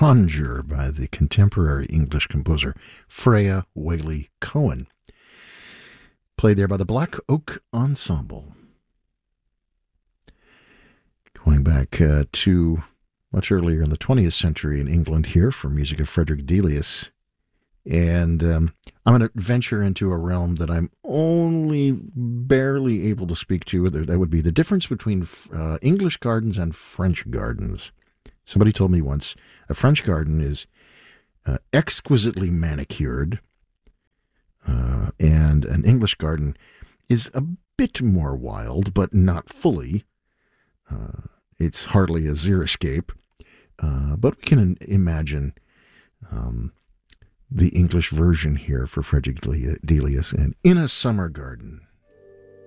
Conjure by the contemporary English composer Freya Whaley Cohen. Played there by the Black Oak Ensemble. Going back to much earlier in the 20th century in England here for music of Frederick Delius. And I'm going to venture into a realm that I'm only barely able to speak to. That would be the difference between English gardens and French gardens. Somebody told me once a French garden is exquisitely manicured, and an English garden is a bit more wild, but not fully. It's hardly a xeriscape, but we can imagine the English version here for Frederick Delius, and In a Summer Garden.